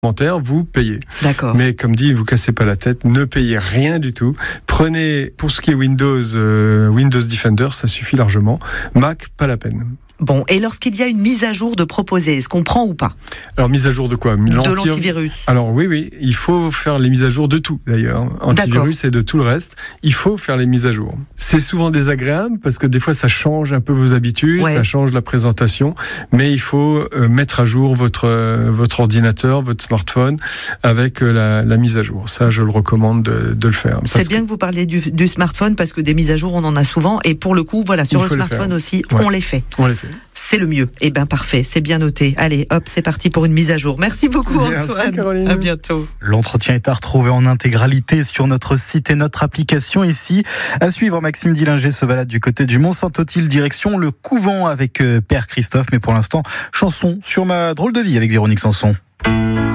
vous payez. D'accord. Mais comme dit, vous cassez pas la tête, ne payez rien du tout. Prenez, pour ce qui est Windows Defender, ça suffit largement. Mac, pas la peine. Bon, et lorsqu'il y a une mise à jour de proposer, est-ce qu'on prend ou pas ? Alors, mise à jour de quoi ? De l'antivirus. Alors oui, il faut faire les mises à jour de tout d'ailleurs. Antivirus et de tout le reste, il faut faire les mises à jour. C'est souvent désagréable parce que des fois ça change un peu vos habitudes, ça change la présentation, mais il faut mettre à jour votre ordinateur, votre smartphone avec la mise à jour. Ça, je le recommande de le faire. C'est bien que vous parliez du smartphone parce que des mises à jour, on en a souvent et pour le coup, voilà, sur le smartphone aussi, on les fait. On les fait. C'est le mieux. Eh bien, parfait, c'est bien noté. Allez, hop, c'est parti pour une mise à jour. Merci beaucoup, Antoine. Merci, Caroline. À bientôt. L'entretien est à retrouver en intégralité sur notre site et notre application ici. À suivre, Maxime Dillinger se balade du côté du Mont-Saint-Otille, direction le couvent avec Père Christophe. Mais pour l'instant, chanson sur ma drôle de vie avec Véronique Sanson.